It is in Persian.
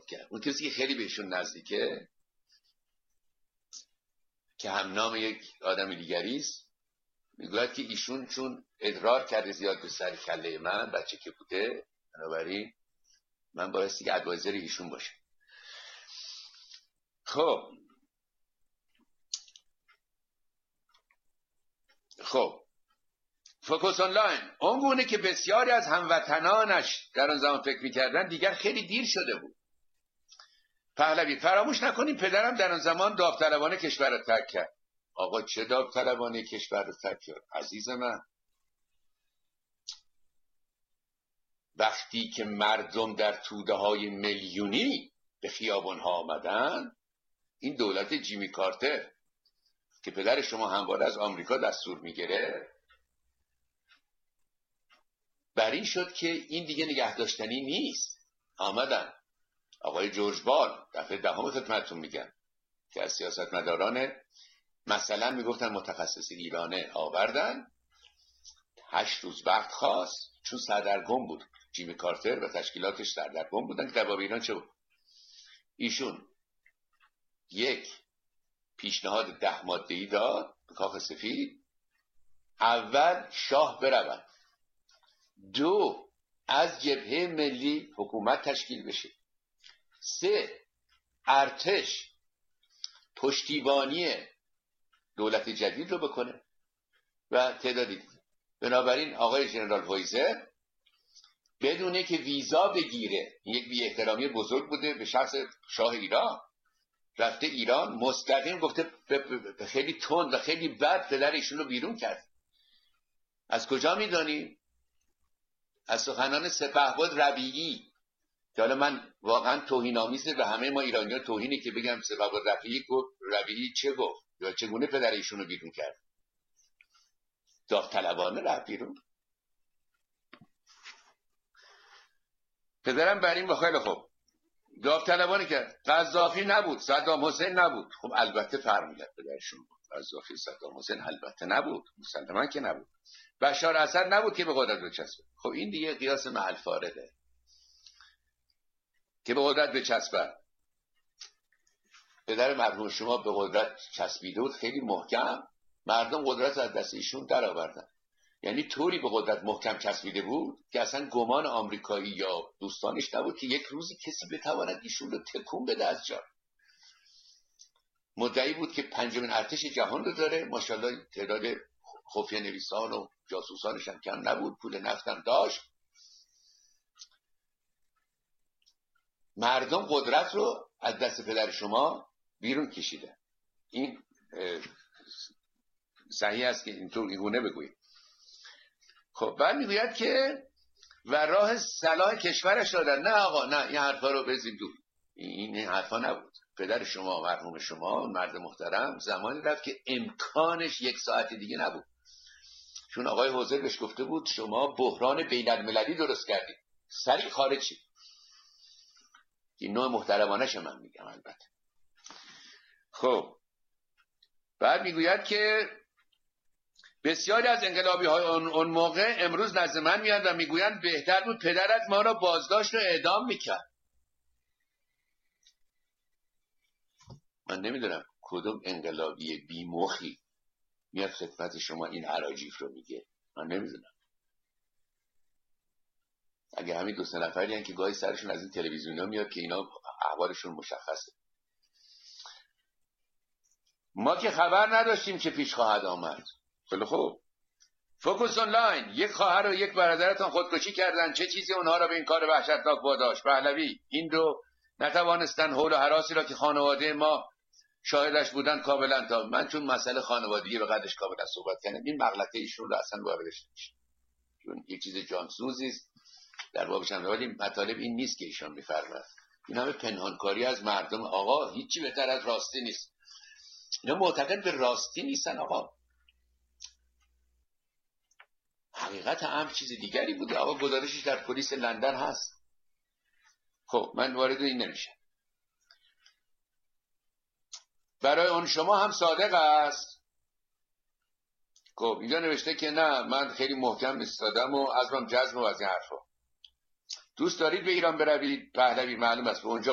انتقاد کرد. اون کسی که خیلی بهشون نزدیکه که هم نام یک آدم دیگری است، میگوید که ایشون چون ادرار کرده زیاد به سر کله من بچه که بوده، بنابراین من بایستی که ادوایزر ایشون باشه. خب فوکوس آنلاین اون گونه که بسیاری از هموطنانش در آن زمان فکر میکردن دیگر خیلی دیر شده بود. پهلوی: فراموش نکنیم پدرم در آن زمان داوطلبانه کشور را ترک کرد. آقا چه داوطلبانه کشور را ترک کرد عزیز من؟ وقتی که مردم در توده های میلیونی به خیابان ها آمدن، این دولت جیمی کارتر که پدر شما همواره از آمریکا دستور میگیره، بر این شد که این دیگه نگه داشتنی نیست. آمدن آقای جورج بال، دفعه دهم خدمتتون میگم، که از سیاستمداران مثلا میگفتن متخصص ایرانه آوردن، 8 روز وقت خواست چون سردرگم بود جیمی کارتر و تشکیلاتش سردرگم بودن که در باب ایران چه بود. ایشون یک پیشنهاد 10 ماده‌ای داد به کاخ سفید: اول شاه برود، 2 از جبهه ملی حکومت تشکیل بشه، 3 ارتش پشتیبانی دولت جدید رو بکنه و تعدادی. بنابراین آقای ژنرال وایزر بدونه که ویزا بگیره، یک بی احترامی بزرگ بوده به شخص شاه ایران، رفته ایران مستقیم گفته خیلی تند و خیلی بد پدر ایشون رو بیرون کرد. از کجا میدانیم؟ از سخنان سپهبد ربیعی، که حالا من واقعا توهین آمیزه به همه ما ایرانی‌ها توهینی که بگم سپهبد ربیعی چه گفت یا چگونه پدر ایشون رو بیرون کرد. داوطلبانه رفت بیرون. پدرم بر این خیلی خوب داوطلبانه کرد. قذافی نبود، صدام حسین نبود. خب البته فرمودن پدرشون بود. قذافی صدام حسین البته نبود، مسلماً که نبود. بشار اسد نبود که به قدرت بچسبه. خب این دیگه قیاس محل فارغه که به قدرت بچسبه. پدر مرحوم شما به قدرت چسبیده بود خیلی محکم، مردم قدرت از دست ایشون در آوردن. یعنی طوری به قدرت محکم چسبیده بود که اصلا گمان آمریکایی یا دوستانش نبود که یک روزی کسی بتواند ایشون رو تکون بده از جا. مدعی بود که 5مین ارتش جهان رو داره، ماشاءالله تعداد خفیه نویسان و جاسوسانش هم کم نبود، پول نفتم داشت. مردم قدرت رو از دست پدر شما بیرون کشیده. این صحیح است که اینطور اینگونه بگوییم. خب بعد میگوید که و راه صلاح کشورش دادن. نه آقا، نه، این حرفا رو بزنید دور. این حرفا نبود. پدر شما مرحوم شما مرد محترم زمانی رفت که امکانش 1 ساعت دیگه نبود، چون آقای حوزر بهش گفته بود شما بحران بین المللی درست کردید، سریع خارج شید. این نوع محترمانش من میگم البته. خب بعد میگوید که بسیاری از انقلابی های اون موقع امروز نزد من میاد و میگویند بهتر بود پدرت ما را بازداشت و اعدام میکرد. من نمیدونم کدوم انقلابی بیمخی میاد خدمت شما این اراجیف رو میگه. من نمیدونم. اگه همین 2-3 نفری هن که گاهی سرشون از این تلویزیونا میاد که اینا احوالشون مشخصه. ما که خبر نداشتیم چه پیش خواهد آمد. خیلی خوب. فوکوس آنلاین: یک خواهر و یک برادرتان خودکشی کردن، چه چیزی اونها را به این کار وحشتناک واداشت؟ پهلوی: این رو نتوانستن حول و هراسی را که خانواده ما شاهدش بودن کاملا تا من چون مسئله خانوادگی به قدرش کاملا صحبت کردم، این مغلطه ایشون رو اصلا واردش نمیشه، چون یک چیز جانسوزی است در بابش هم. ولی مطالب این نیست که ایشون میفرماید. این همه پنهانکاری از مردم. آقا هیچی بهتر از راستی نیست. اینا معتقد به راستی نیستن. آقا حقیقت امر چیز دیگری بوده. آقا گزارشش در پلیس لندن هست. خب من وارد این نمیشم. برای اون شما هم صادق است. خب اینجا نوشته که نه من خیلی محکم ایستادم و عزمم جزم و از این حرفا. دوست دارید به ایران بروید؟ پهلوی: معلوم است به اونجا